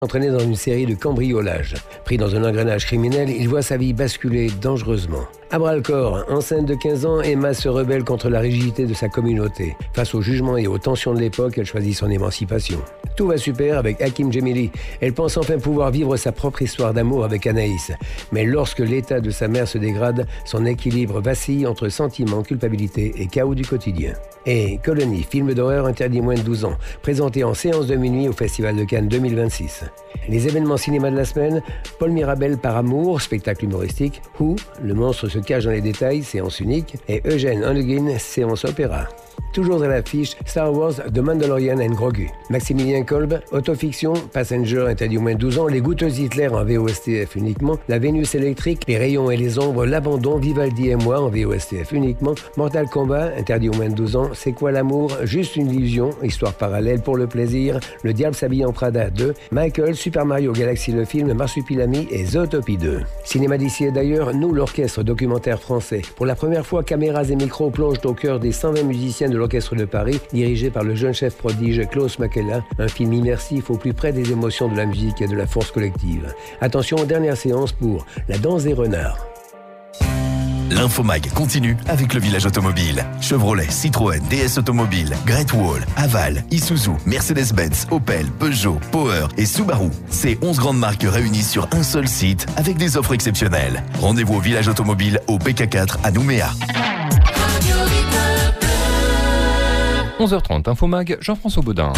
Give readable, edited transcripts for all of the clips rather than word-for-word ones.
Entraîné dans une série de cambriolages. Pris dans un engrenage criminel, il voit sa vie basculer dangereusement. À bras-le-corps, enceinte de 15 ans, Emma se rebelle contre la rigidité de sa communauté. Face au jugement et aux tensions de l'époque, elle choisit son émancipation. Tout va super avec Hakim Djemili. Elle pense enfin pouvoir vivre sa propre histoire d'amour avec Anaïs. Mais lorsque l'état de sa mère se dégrade, son équilibre vacille entre sentiments, culpabilité et chaos du quotidien. Et Colony, film d'horreur interdit moins de 12 ans, présenté en séance de minuit au Festival de Cannes 2026. Les événements cinéma de la semaine, Paul Mirabel par amour, spectacle humoristique, Who, le monstre se cache dans les détails, séance unique, et Eugène Onegin, séance opéra. Toujours à l'affiche, Star Wars, The Mandalorian and Grogu. Maximilien Kolb, autofiction, Passenger interdit au moins de 12 ans, Les Goûteuses Hitler en VOSTF uniquement, La Vénus électrique, Les Rayons et les Ombres, L'Abandon, Vivaldi et moi en VOSTF uniquement, Mortal Kombat interdit au moins de 12 ans, C'est quoi l'amour, Juste une illusion, Histoire parallèle pour le plaisir, Le Diable s'habille en Prada 2, Michael, Super Mario Galaxy le film, Marsupilami et Zootopie 2. Cinéma d'ici et d'ailleurs, nous l'orchestre documentaire français. Pour la première fois, caméras et micros plongent au cœur des 120 musiciens de l'Orchestre de Paris, dirigé par le jeune chef prodige Klaus Makela, un film immersif au plus près des émotions de la musique et de la force collective. Attention aux dernières séances pour La Danse des Renards. L'Infomag continue avec le village automobile. Chevrolet, Citroën, DS Automobile, Great Wall, Haval, Isuzu, Mercedes-Benz, Opel, Peugeot, Power et Subaru. Ces 11 grandes marques réunies sur un seul site avec des offres exceptionnelles. Rendez-vous au village automobile au PK4 à Nouméa. 11h30, Infomag, Jean-François Baudin.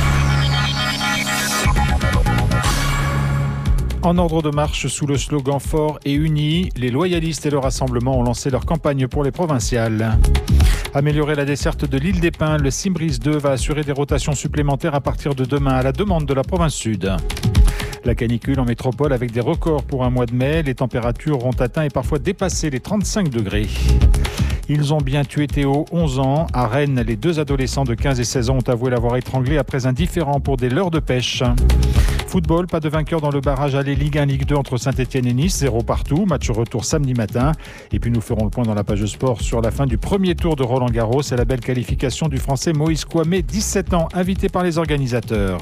En ordre de marche sous le slogan fort et uni, les loyalistes et le Rassemblement ont lancé leur campagne pour les provinciales. Améliorer la desserte de l'île des Pins, le Simbris 2 va assurer des rotations supplémentaires à partir de demain à la demande de la province sud. La canicule en métropole avec des records pour un mois de mai, les températures ont atteint et parfois dépassé les 35 degrés. Ils ont bien tué Théo, 11 ans. À Rennes, les deux adolescents de 15 et 16 ans ont avoué l'avoir étranglé après un différend pour des leurres de pêche. Football, pas de vainqueur dans le barrage aller Ligue 1, Ligue 2 entre Saint-Etienne et Nice, 0 partout. Match retour samedi matin. Et puis nous ferons le point dans la page sport sur la fin du premier tour de Roland-Garros et la belle qualification du Français Moïse Kouamé, 17 ans, invité par les organisateurs.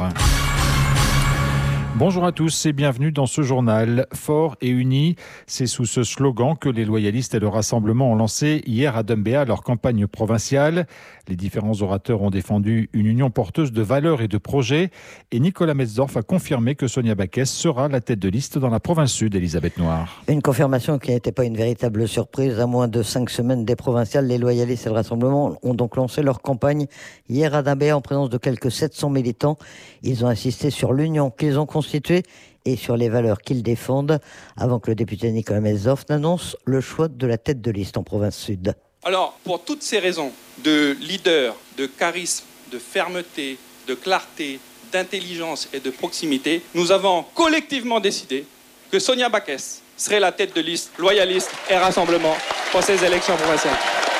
Bonjour à tous et bienvenue dans ce journal fort et uni. C'est sous ce slogan que les loyalistes et le Rassemblement ont lancé hier à Dumbéa leur campagne provinciale. Les différents orateurs ont défendu une union porteuse de valeurs et de projets. Et Nicolas Metzdorf a confirmé que Sonia Backès sera la tête de liste dans la province sud, Elisabeth Noir. Une confirmation qui n'était pas une véritable surprise. À moins de 5 semaines des provinciales, les loyalistes et le Rassemblement ont donc lancé leur campagne hier à Dumbéa en présence de quelques 700 militants. Ils ont insisté sur l'union qu'ils ont constituée et sur les valeurs qu'ils défendent avant que le député Nicolas Metzdorf n'annonce le choix de la tête de liste en province sud. Alors, pour toutes ces raisons de leader, de charisme, de fermeté, de clarté, d'intelligence et de proximité, nous avons collectivement décidé que Sonia Backès serait la tête de liste loyaliste et Rassemblement pour ces élections provinciales.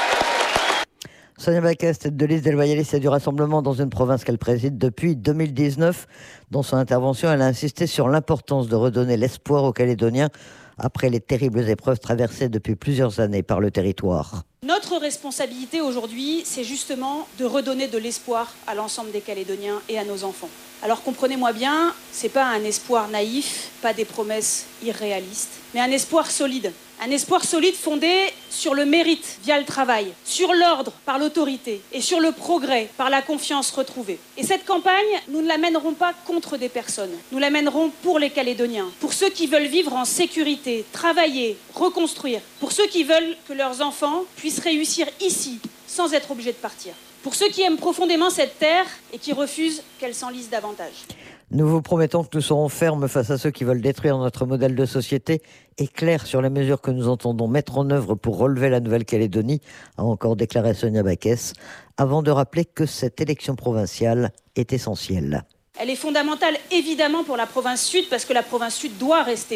Sonia Backès, tête de liste des loyalistes et du Rassemblement dans une province qu'elle préside depuis 2019. Dans son intervention, elle a insisté sur l'importance de redonner l'espoir aux Calédoniens après les terribles épreuves traversées depuis plusieurs années par le territoire. Notre responsabilité aujourd'hui, c'est justement de redonner de l'espoir à l'ensemble des Calédoniens et à nos enfants. Alors comprenez-moi bien, c'est pas un espoir naïf, pas des promesses irréalistes, mais un espoir solide. Un espoir solide fondé sur le mérite via le travail, sur l'ordre par l'autorité et sur le progrès par la confiance retrouvée. Et cette campagne, nous ne la mènerons pas contre des personnes. Nous la mènerons pour les Calédoniens, pour ceux qui veulent vivre en sécurité, travailler, reconstruire, pour ceux qui veulent que leurs enfants puissent réussir ici, sans être obligés de partir. Pour ceux qui aiment profondément cette terre et qui refusent qu'elle s'enlise davantage. Nous vous promettons que nous serons fermes face à ceux qui veulent détruire notre modèle de société et clairs sur les mesures que nous entendons mettre en œuvre pour relever la Nouvelle-Calédonie, a encore déclaré Sonia Backès, avant de rappeler que cette élection provinciale est essentielle. Elle est fondamentale évidemment pour la province sud parce que la province sud doit rester